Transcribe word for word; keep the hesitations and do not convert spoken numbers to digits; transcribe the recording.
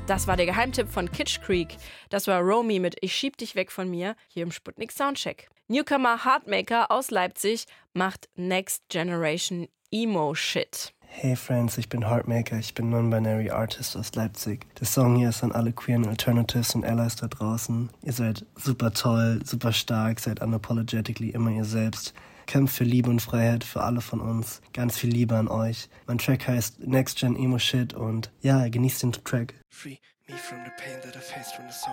Das war der Geheimtipp von Kitsch Creek. Das war Romy mit Ich schieb dich weg von mir hier im Sputnik Soundcheck. Newcomer Heartmaker aus Leipzig macht Next Generation Emo Shit. Hey Friends, ich bin Heartmaker, ich bin Non-Binary Artist aus Leipzig. Der Song hier ist an alle queeren Alternatives und Allies da draußen. Ihr seid super toll, super stark, seid unapologetically immer ihr selbst. Kämpft für Liebe und Freiheit für alle von uns. Ganz viel Liebe an euch. Mein Track heißt Next Gen Emo Shit und ja, genießt den Track. Free me from the pain that I faced when the song